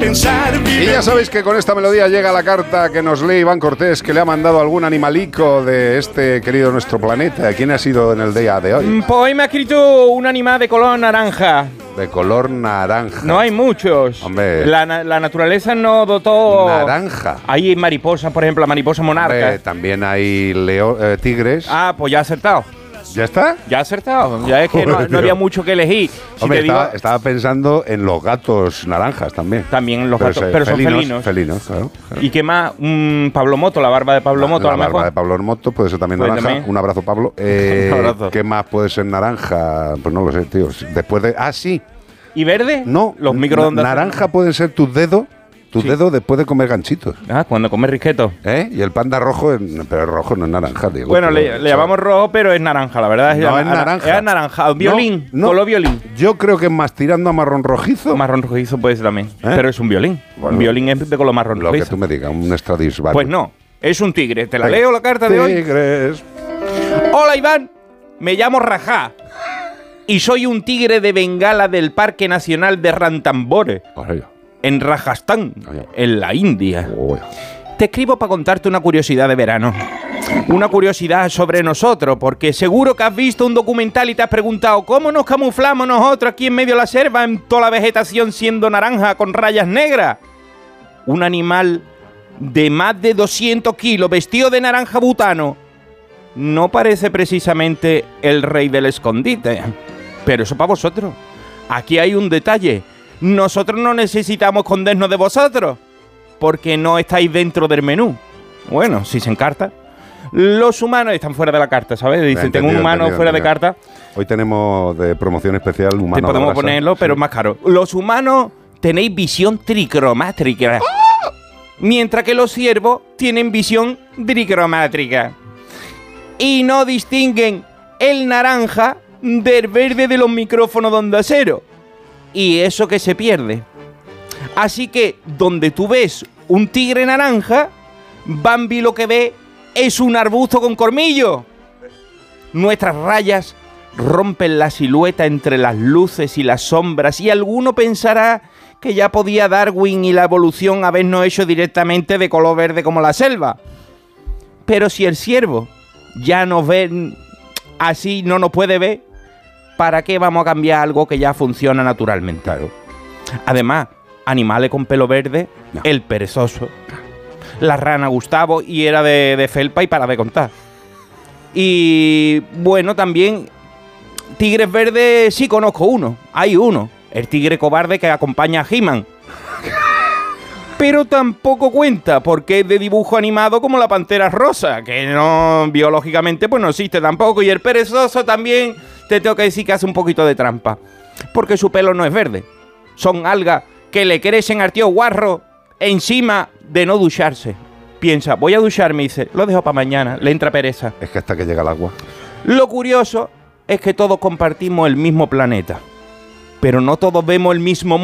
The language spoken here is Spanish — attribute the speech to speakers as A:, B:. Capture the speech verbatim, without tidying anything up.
A: pensar bien.
B: Y ya sabéis que con esta melodía llega la carta que nos lee Iván Cortés, que le ha mandado algún animalico de este querido nuestro planeta. ¿Quién ha sido en el día de hoy?
C: Pues hoy me ha escrito un animal de color naranja.
B: De color naranja.
C: No hay muchos.
B: Hombre.
C: La, la naturaleza no dotó...
B: Naranja.
C: Hay mariposas, por ejemplo, la mariposa monarca.
B: Hombre, también hay leo, eh, tigres.
C: Ah, pues ya ha acertado.
B: ¿Ya está?
C: Ya ha acertado. Ya es que no, no había mucho que elegir. Si
B: Hombre,
C: te
B: estaba,
C: digo,
B: estaba pensando en los gatos naranjas también.
C: también los
B: Pero
C: gatos,
B: se-
C: pero son
B: felinos,
C: felinos.
B: Felinos, claro. claro.
C: ¿Y qué más? Un Pablo Moto, la barba de Pablo Moto,
B: la
C: a lo
B: barba
C: mejor.
B: de Pablo Moto puede ser también
C: Pues
B: naranja.
C: también.
B: Un abrazo, Pablo. Eh,
C: Un abrazo.
B: ¿Qué más puede ser naranja? Pues no lo sé, tío. Después de... Ah, sí.
C: ¿Y verde?
B: No.
C: Los microondas.
B: Naranja pueden ser tus dedos. Tus
C: Sí.
B: dedos después de comer ganchitos.
C: Ah, cuando comes risquetos.
B: ¿Eh? Y el panda rojo, es- pero rojo no es naranja, digo.
C: Bueno,
B: pero-
C: le, le llamamos rojo, pero es naranja, la verdad.
B: No,
C: es,
B: es naranja.
C: Es naranja. Violín.
B: No, no.
C: Color violín.
B: Yo creo que es más tirando a marrón rojizo.
C: Marrón rojizo puede ser también.
B: ¿Eh?
C: Pero es un violín.
B: Bueno,
C: un violín es de color marrón
B: Lo que
C: rojizo.
B: tú me digas, un Stradivarius.
C: Pues no, es un tigre. ¿Te la
B: Venga.
C: leo la carta de hoy?
B: Tigres.
C: Hola, Iván. Me llamo Rajá. Y soy un tigre de Bengala del Parque Nacional de Ranthambore,
B: Vaya.
C: en Rajasthan,
B: Vaya.
C: en la India.
B: Uy.
C: Te escribo para contarte una curiosidad de verano. Una curiosidad sobre nosotros, porque seguro que has visto un documental y te has preguntado ¿cómo nos camuflamos nosotros aquí en medio de la selva en toda la vegetación siendo naranja con rayas negras? Un animal de más de doscientos kilos vestido de naranja butano no parece precisamente el rey del escondite. Pero eso para vosotros. Aquí hay un detalle. Nosotros no necesitamos escondernos de vosotros, porque no estáis dentro del menú. Bueno, si se encarta. Los humanos están fuera de la carta, ¿sabes? Dicen, tengo un
B: Entendido,
C: humano
B: entendido,
C: fuera de
B: entendido.
C: carta.
B: Hoy tenemos de promoción especial humano.
C: Te
B: de
C: podemos
B: grasa.
C: ponerlo, pero
B: Sí.
C: es más caro. Los humanos tenéis visión tricromátrica, mientras que los ciervos tienen visión tricromátrica. Y no distinguen el naranja del verde de los micrófonos de onda cero. Y eso que se pierde. Así que, donde tú ves un tigre naranja, Bambi lo que ve es un arbusto con colmillo. Nuestras rayas rompen la silueta entre las luces y las sombras, y alguno pensará que ya podía Darwin y la evolución habernos hecho directamente de color verde como la selva. Pero si el ciervo ya nos ve así, no nos puede ver, ¿para qué vamos a cambiar algo que ya funciona naturalmente?
B: Claro.
C: Además, animales con pelo verde,
B: No.
C: el perezoso, la rana Gustavo, y era de, de felpa y para de contar. Y bueno, también tigres verdes sí conozco uno, hay uno, el tigre cobarde que acompaña a He-Man. Pero tampoco cuenta porque es de dibujo animado como la pantera rosa, que no, biológicamente pues no existe tampoco. Y el perezoso también te tengo que decir que hace un poquito de trampa, porque su pelo no es verde, son algas que le crecen al tío guarro encima de no ducharse. Piensa, voy a ducharme y dice, lo dejo para mañana, le entra pereza.
B: Es que hasta que llega el agua.
C: Lo curioso es que todos compartimos el mismo planeta, pero no todos vemos el mismo mundo.